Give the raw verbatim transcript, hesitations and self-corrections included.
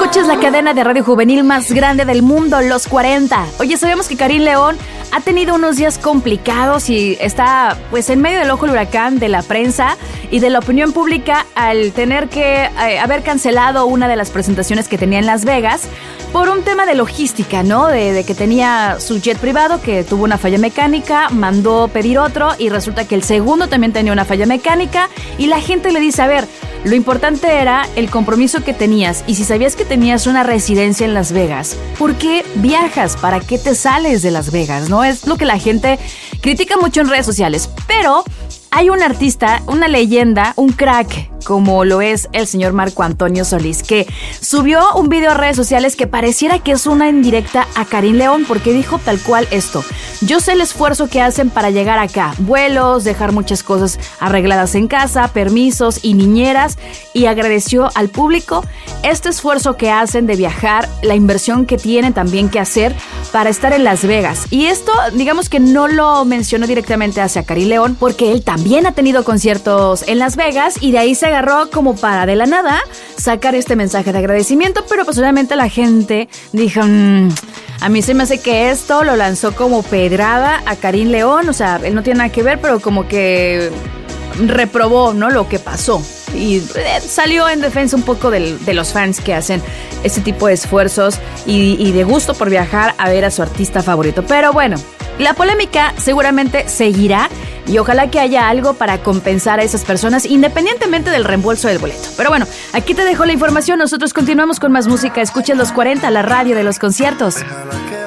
Escuchas la cadena de radio juvenil más grande del mundo, Los cuarenta. Oye, sabemos que Karim León ha tenido unos días complicados y está pues en medio del ojo del huracán de la prensa y de la opinión pública al tener que eh, haber cancelado una de las presentaciones que tenía en Las Vegas por un tema de logística, ¿no? De, de que tenía su jet privado que tuvo una falla mecánica, mandó pedir otro y resulta que el segundo también tenía una falla mecánica y la gente le dice, a ver, lo importante era el compromiso que tenías y si sabías que tenías una residencia en Las Vegas, ¿por qué viajas? ¿Para qué te sales de Las Vegas? ¿No? Es lo que la gente critica mucho en redes sociales, pero hay un artista, una leyenda, un crack, como lo es el señor Marco Antonio Solís, que subió un video a redes sociales que pareciera que es una indirecta a Karim León, porque dijo tal cual esto: yo sé el esfuerzo que hacen para llegar acá, vuelos, dejar muchas cosas arregladas en casa, permisos y niñeras, y agradeció al público este esfuerzo que hacen de viajar, la inversión que tienen también que hacer para estar en Las Vegas. Y esto, digamos que no lo mencionó directamente hacia Karim León, porque él también ha tenido conciertos en Las Vegas y de ahí se agarró como para de la nada sacar este mensaje de agradecimiento, pero pues obviamente la gente dijo, mmm, a mí se me hace que esto lo lanzó como pedrada a Karim León, o sea, él no tiene nada que ver, pero como que reprobó, ¿no?, lo que pasó. Y eh, salió en defensa un poco del, de los fans que hacen este tipo de esfuerzos y, y de gusto por viajar a ver a su artista favorito. Pero bueno, la polémica seguramente seguirá y ojalá que haya algo para compensar a esas personas independientemente del reembolso del boleto. Pero bueno, aquí te dejo la información, nosotros continuamos con más música. Escuchen Los cuarenta, la radio de los conciertos.